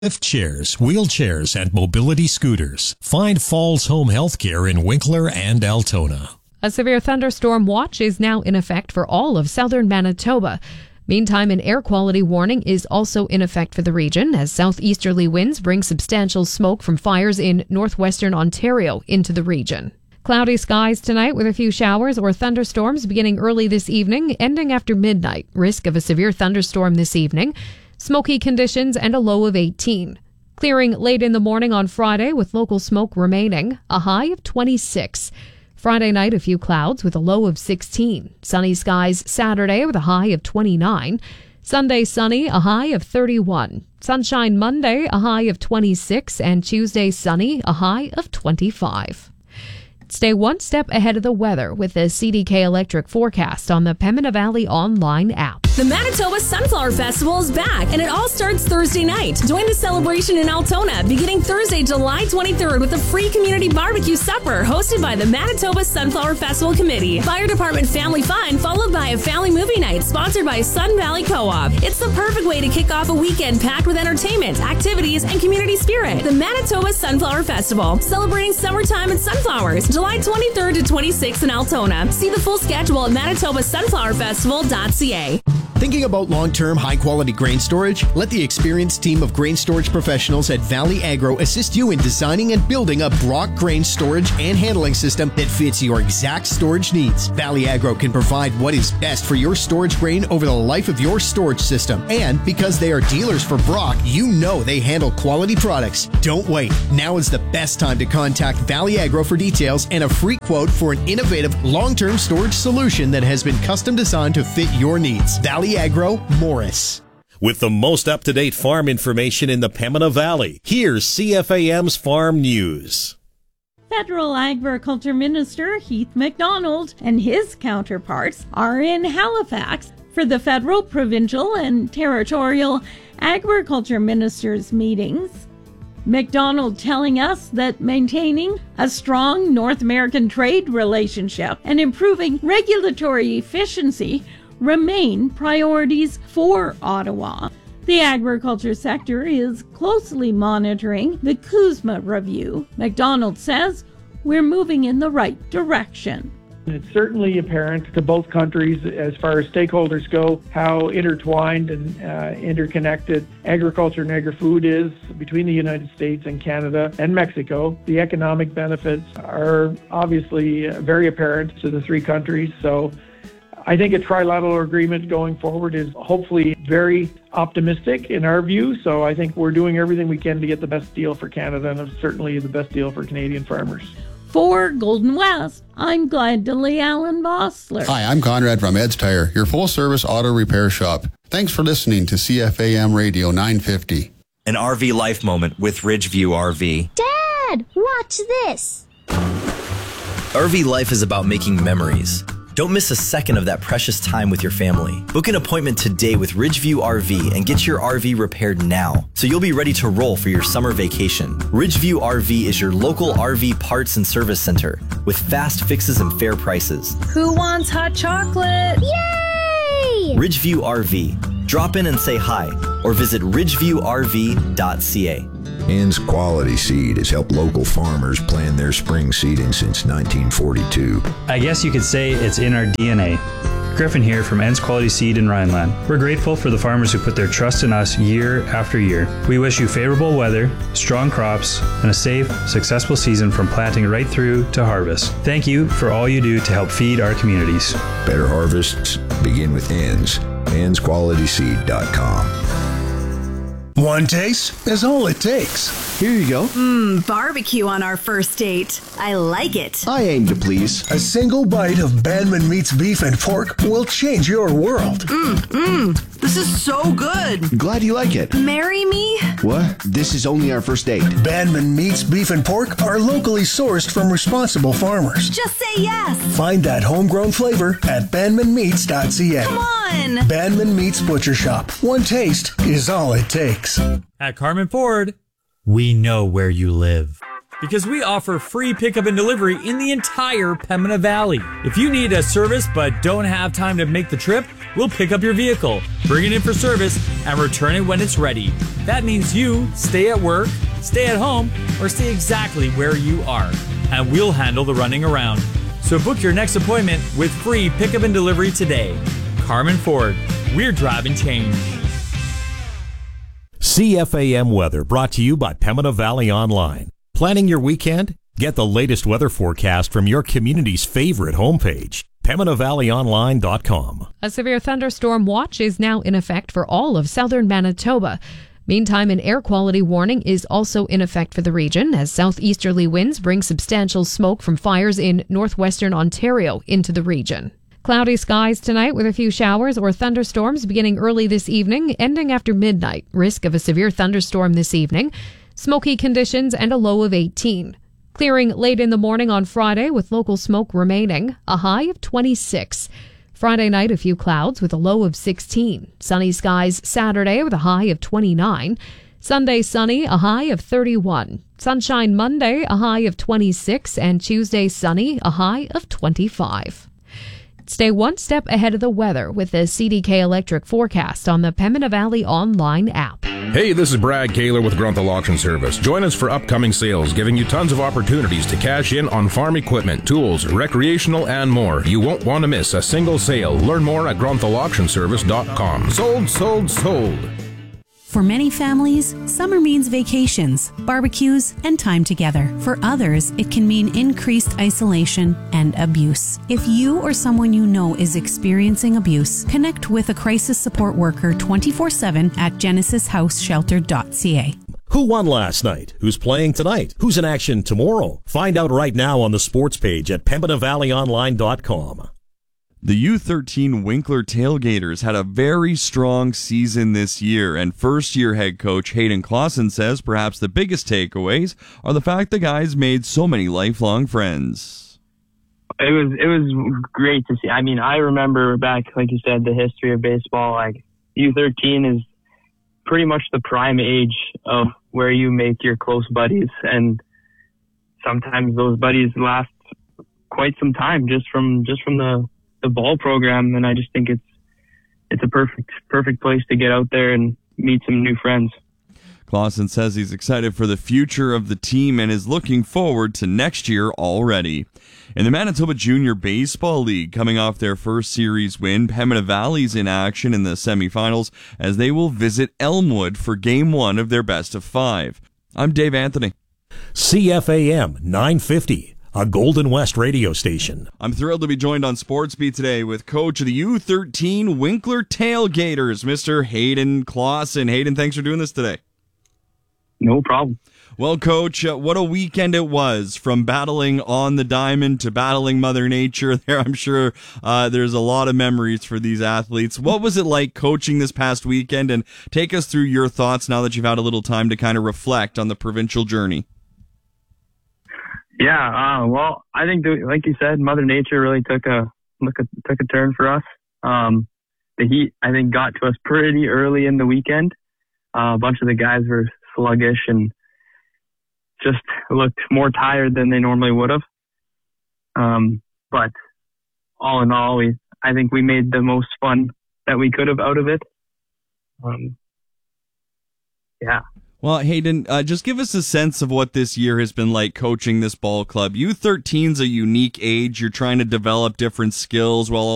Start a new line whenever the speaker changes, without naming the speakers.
Lift chairs, wheelchairs, and mobility scooters. Find Falls Home Healthcare in Winkler and Altona.
A severe thunderstorm watch is now in effect for all of southern Manitoba. Meantime, an air quality warning is also in effect for the region as southeasterly winds bring substantial smoke from fires in northwestern Ontario into the region. Cloudy skies tonight with a few showers or thunderstorms beginning early this evening, ending after midnight. Risk of a severe thunderstorm this evening. Smoky conditions and a low of 18. Clearing late in the morning on Friday with local smoke remaining, a high of 26. Friday night, a few clouds with a low of 16. Sunny skies Saturday with a high of 29. Sunday sunny, a high of 31. Sunshine Monday, a high of 26. And Tuesday sunny, a high of 25. Stay one step ahead of the weather with the CDK Electric forecast on the Pembina Valley online app.
The Manitoba Sunflower Festival is back, and it all starts Thursday night. Join the celebration in Altona, beginning Thursday, July 23rd, with a free community barbecue supper hosted by the Manitoba Sunflower Festival Committee. Fire Department Family Fun, followed by a family movie night sponsored by Sun Valley Co-op. It's the perfect way to kick off a weekend packed with entertainment, activities, and community spirit. The Manitoba Sunflower Festival, celebrating summertime and sunflowers. July 23rd to 26th in Altona. See the full schedule at manitobasunflowerfestival.ca.
Thinking about long-term, high-quality grain storage? Let the experienced team of grain storage professionals at Valley Agro assist you in designing and building a Brock grain storage and handling system that fits your exact storage needs. Valley Agro can provide what is best for your storage grain over the life of your storage system. And because they are dealers for Brock, you know they handle quality products. Don't wait. Now is the best time to contact Valley Agro for details and a free quote for an innovative long-term storage solution that has been custom designed to fit your needs. Valley Agro, Morris.
With the most up-to-date farm information in the Pembina Valley, here's CFAM's Farm News.
Federal Agriculture Minister Heath MacDonald and his counterparts are in Halifax for the federal, provincial, and territorial agriculture ministers' meetings. MacDonald telling us that maintaining a strong North American trade relationship and improving regulatory efficiency remain priorities for Ottawa. The agriculture sector is closely monitoring the CUSMA review. MacDonald says we're moving in the right direction.
It's certainly apparent to both countries as far as stakeholders go how intertwined and interconnected agriculture and agri-food is between the United States and Canada and Mexico. The economic benefits are obviously very apparent to the three countries. So I think a trilateral agreement going forward is hopefully very optimistic in our view. So I think we're doing everything we can to get the best deal for Canada and certainly the best deal for Canadian farmers.
For Golden West, I'm Gladly Allen Bossler.
Hi, I'm Conrad from Ed's Tire, your full-service auto repair shop. Thanks for listening to CFAM Radio 950.
An RV life moment with Ridgeview RV.
Dad, watch this.
RV life is about making memories. Don't miss a second of that precious time with your family. Book an appointment today with Ridgeview RV and get your RV repaired now, so you'll be ready to roll for your summer vacation. Ridgeview RV is your local RV parts and service center with fast fixes and fair prices.
Who wants hot chocolate?
Yay!
Ridgeview RV. Drop in and say hi or visit ridgeviewrv.ca.
Ann's Quality Seed has helped local farmers plan their spring seeding since 1942.
I guess you could say it's in our DNA. Griffin here from Ann's Quality Seed in Rhineland. We're grateful for the farmers who put their trust in us year after year. We wish you favorable weather, strong crops, and a safe, successful season from planting right through to harvest. Thank you for all you do to help feed our communities.
Better harvests begin with Ann's. Ann'sQualitySeed.com.
One taste is all it takes.
Here you go.
Barbecue on our first date. I like it.
I aim to please.
A single bite of Bandman Meats beef and pork will change your world.
This is so good.
Glad you like it.
Marry me?
What? This is only our first date.
Bandman Meats beef and pork are locally sourced from responsible farmers.
Just say yes.
Find that homegrown flavor at bandmanmeats.ca.
Come on.
Bandman Meats Butcher Shop. One taste is all it takes.
At Carmen Ford, we know where you live. because we offer free pickup and delivery in the entire Pembina Valley. If you need a service but don't have time to make the trip, we'll pick up your vehicle, bring it in for service, and return it when it's ready. That means you stay at work, stay at home, or stay exactly where you are, and we'll handle the running around. So book your next appointment with free pickup and delivery today. Carmen Ford, we're driving change.
CFAM weather brought to you by Pembina Valley Online. Planning your weekend? Get the latest weather forecast from your community's favorite homepage, PembinaValleyOnline.com.
A severe thunderstorm watch is now in effect for all of southern Manitoba. Meantime, an air quality warning is also in effect for the region as southeasterly winds bring substantial smoke from fires in northwestern Ontario into the region. Cloudy skies tonight with a few showers or thunderstorms beginning early this evening, ending after midnight. Risk of a severe thunderstorm this evening. Smoky conditions and a low of 18. Clearing late in the morning on Friday with local smoke remaining, a high of 26. Friday night, a few clouds with a low of 16. Sunny skies Saturday with a high of 29. Sunday sunny, a high of 31. Sunshine Monday, a high of 26. And Tuesday sunny, a high of 25. Stay one step ahead of the weather with the CDK Electric forecast on the Pembina Valley Online app.
Hey, this is Brad Kaler with Grunthal Auction Service. Join us for upcoming sales, giving you tons of opportunities to cash in on farm equipment, tools, recreational, and more. You won't want to miss a single sale. Learn more at grunthauauctionservice.com. Sold, sold, sold.
For many families, summer means vacations, barbecues, and time together. For others, it can mean increased isolation and abuse. If you or someone you know is experiencing abuse, connect with a crisis support worker 24/7 at genesishouseshelter.ca.
Who won last night? Who's playing tonight? Who's in action tomorrow? Find out right now on the sports page at PembinaValleyOnline.com.
The U13 Winkler Tailgaters had a very strong season this year, and first-year head coach Hayden Clausen says perhaps the biggest takeaways are the fact the guys made so many lifelong friends.
It was great to see. I mean, I remember back, like you said, the history of baseball. Like U13 is pretty much the prime age of where you make your close buddies, and sometimes those buddies last quite some time just from the ball program, and I just think it's a perfect place to get out there and meet some new friends.
Clausen says he's excited for the future of the team and is looking forward to next year already. In the Manitoba Junior Baseball League, coming off their first series win, Pembina Valley's in action in the semifinals as they will visit Elmwood for Game 1 of their best-of-5. I'm Dave Anthony.
CFAM 950. A Golden West radio station.
I'm thrilled to be joined on Sports Beat today with coach of the U13 Winkler Tailgaters, Mr. Hayden Clausen. Hayden, thanks for doing this today.
No problem.
Well, Coach, what a weekend it was, from battling on the diamond to battling Mother Nature. There, I'm sure there's a lot of memories for these athletes. What was it like coaching this past weekend? And take us through your thoughts now that you've had a little time to kind of reflect on the provincial journey.
Yeah, well, I think, like you said, Mother Nature really took a turn for us. The heat, I think, got to us pretty early in the weekend. A bunch of the guys were sluggish and just looked more tired than they normally would have. But all in all, I think we made the most fun that we could have out of it. Yeah.
Well, Hayden, just give us a sense of what this year has been like coaching this ball club. U13's a unique age. You're trying to develop different skills while